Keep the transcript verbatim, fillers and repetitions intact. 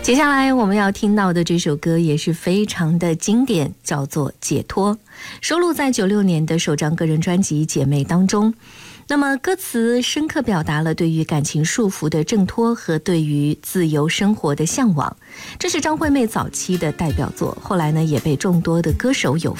接下来我们要听到的这首歌也是非常的经典，叫做《解脱》，收录在九六年的首张个人专辑《姐妹》当中。那么歌词深刻表达了对于感情束缚的挣脱和对于自由生活的向往，这是张惠妹早期的代表作，后来呢也被众多的歌手有